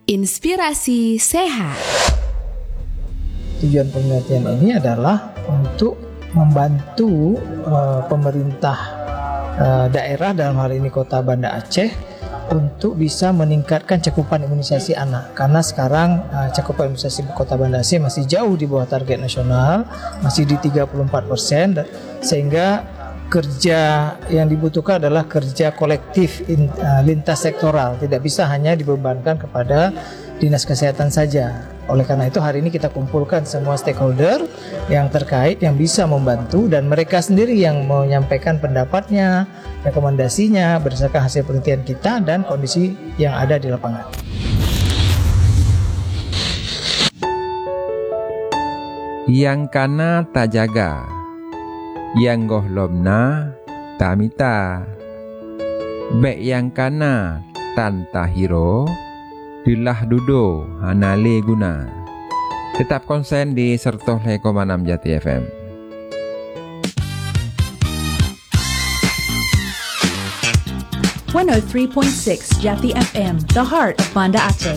Inspirasi sehat. Tujuan penelitian ini adalah untuk membantu pemerintah daerah, dalam hal ini Kota Banda Aceh, untuk bisa meningkatkan cakupan imunisasi anak. Karena sekarang cakupan imunisasi Kota Banda Aceh masih jauh di bawah target nasional, masih di 34%, sehingga kerja yang dibutuhkan adalah kerja kolektif lintas sektoral, tidak bisa hanya dibebankan kepada Dinas Kesehatan saja. Oleh karena itu hari ini kita kumpulkan semua stakeholder yang terkait yang bisa membantu, dan mereka sendiri yang menyampaikan pendapatnya, rekomendasinya berdasarkan hasil penelitian kita dan kondisi yang ada di lapangan. Yang kana tak jaga, yang gohlomna tamita, bek yang kana tanta hiro, dilah dudo hanale guna. Tetap konsen di 105,6 Jati FM. (103.6 Jati FM), the heart of Banda Aceh.